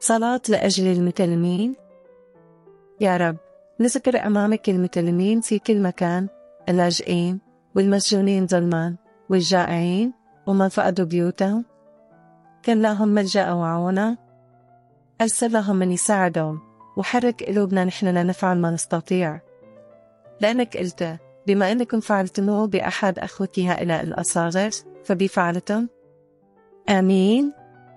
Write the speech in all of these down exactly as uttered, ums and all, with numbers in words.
صلاة لأجل المتلمين. يا رب، نذكر أمامك المتلمين في كل مكان، اللاجئين والمسجونين ظلما والجائعين ومن فقدوا بيوتهم. كن لهم ملجأ وعونة، أرسل لهم من يساعدهم، وحرك قلوبنا نحن لنفعل ما نستطيع، لأنك قلت بما أنكم فعلتموه بأحد أخوتي هؤلاء الأصاغر فبي فعلتم. آمين.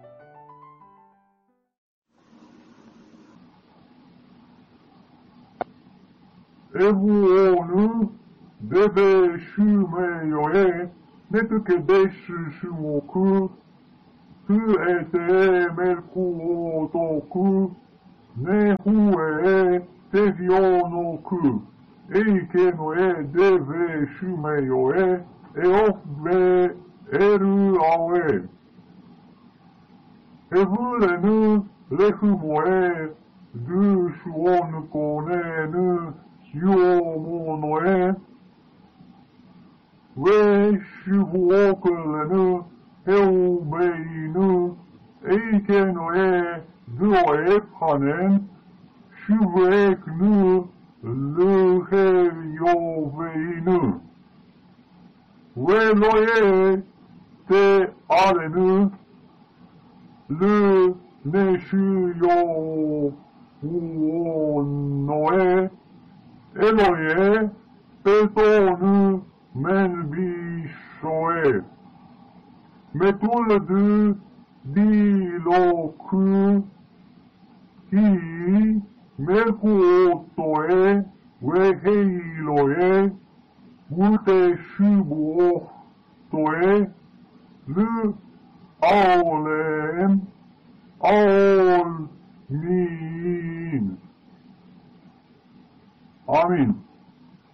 Evuonu debe shumeyoe netuke deshu shumoku tu ete melku otoku nehue tevionoku eike no e debe shumeyoe eofbe eru awe evulenu lehumoe du shuonu konenu Yomonoe, we shuvuokulenu, eubeinu, eikenoe, duoe panen, shuveknu, luheyoveinu. We loye te alenu, lu neshuyo uonoe, Eloye, petonu men bishoe. Metul du diloku hi melku otoe weheiloe mute shubo toe lu aulem aul min. Amin.